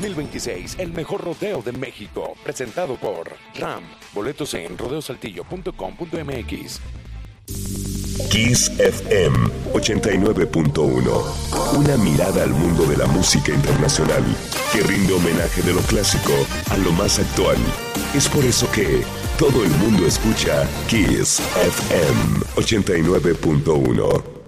2026, el mejor rodeo de México, presentado por RAM. Boletos en rodeosaltillo.com.mx. Kiss FM 89.1. Una mirada al mundo de la música internacional que rinde homenaje de lo clásico a lo más actual. Es por eso que todo el mundo escucha Kiss FM 89.1.